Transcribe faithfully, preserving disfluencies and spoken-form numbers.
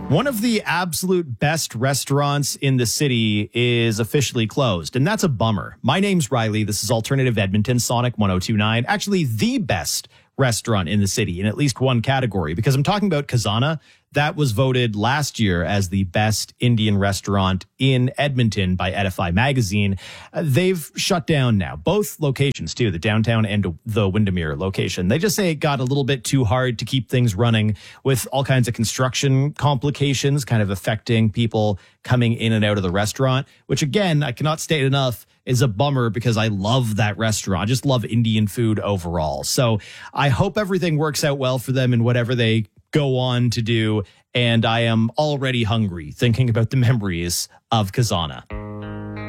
One of the absolute best restaurants in the city is officially closed, and that's a bummer. My name's Riley. This is Alternative Edmonton, Sonic one oh two point nine. Actually, the best restaurant in the city in at least one category, because I'm talking about Khazana. That was voted last year as the best Indian restaurant in Edmonton by Edify Magazine. Uh, they've shut down now, both locations too, the downtown and the Windermere location. They just say it got a little bit too hard to keep things running with all kinds of construction complications kind of affecting people coming in and out of the restaurant, which again, I cannot state enough, is a bummer because I love that restaurant. I just love Indian food overall. So I hope everything works out well for them in whatever they go on to do. And I am already hungry thinking about the memories of Khazana.